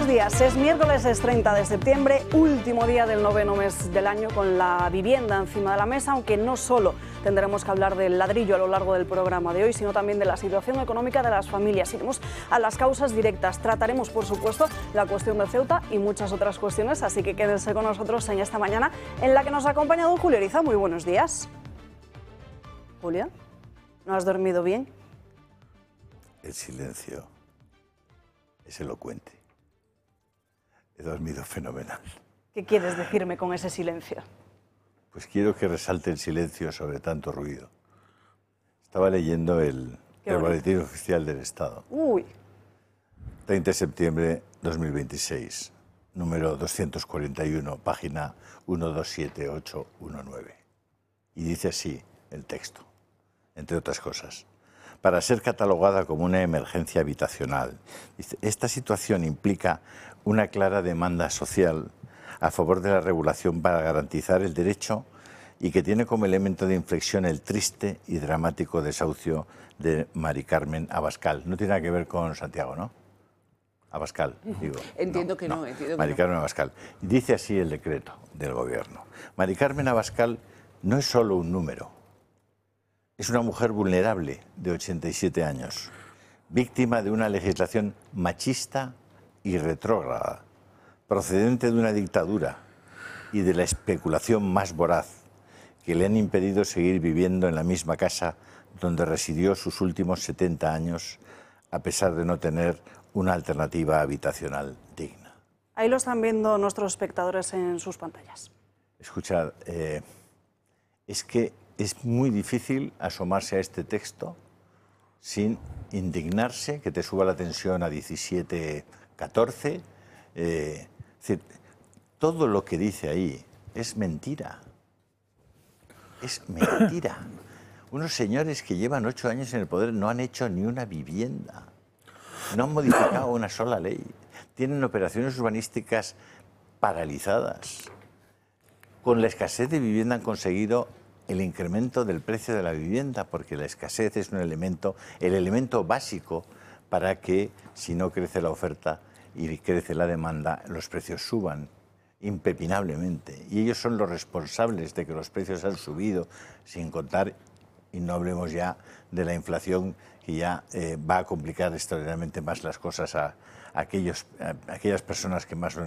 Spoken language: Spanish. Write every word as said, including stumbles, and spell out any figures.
días, es miércoles, es treinta de septiembre, último día del noveno mes del año con la vivienda encima de la mesa, aunque no solo tendremos que hablar del ladrillo a lo largo del programa de hoy, sino también de la situación económica de las familias. Iremos a las causas directas, trataremos por supuesto la cuestión de Ceuta y muchas otras cuestiones, así que quédense con nosotros en esta mañana en la que nos ha acompañado Julio Eriza. Muy buenos días. Julio, ¿no has dormido bien? El silencio es elocuente. He dormido fenomenal. ¿Qué quieres decirme con ese silencio? Pues quiero que resalte el silencio sobre tanto ruido. Estaba leyendo el, el Boletín Oficial del Estado. Uy. treinta de septiembre de dos mil veintiséis, número doscientos cuarenta y uno, página uno dos siete ocho uno nueve. Y dice así el texto, entre otras cosas. Para ser catalogada como una emergencia habitacional, esta situación implica una clara demanda social a favor de la regulación para garantizar el derecho y que tiene como elemento de inflexión el triste y dramático desahucio de Mari Carmen Abascal. No tiene nada que ver con Santiago, ¿no? Abascal, digo. Entiendo no, que no, no. entiendo que Mari Carmen no. Abascal. Dice así el decreto del Gobierno. Mari Carmen Abascal no es solo un número. Es una mujer vulnerable de ochenta y siete años, víctima de una legislación machista y retrógrada, procedente de una dictadura y de la especulación más voraz que le han impedido seguir viviendo en la misma casa donde residió sus últimos setenta años, a pesar de no tener una alternativa habitacional digna. Ahí lo están viendo nuestros espectadores en sus pantallas. Escuchad, eh, es que es muy difícil asomarse a este texto sin indignarse, que te suba la tensión a diecisiete, catorce. Eh, es decir, todo lo que dice ahí es mentira. Es mentira. Unos señores que llevan ocho años en el poder no han hecho ni una vivienda. No han modificado una sola ley. Tienen operaciones urbanísticas paralizadas. Con la escasez de vivienda han conseguido el incremento del precio de la vivienda, porque la escasez es un elemento, el elemento básico para que, si no crece la oferta y crece la demanda, los precios suban impepinablemente. Y ellos son los responsables de que los precios han subido, sin contar, y no hablemos ya de la inflación, que ya eh, va a complicar extraordinariamente más las cosas a, a, aquellos, a aquellas personas que más lo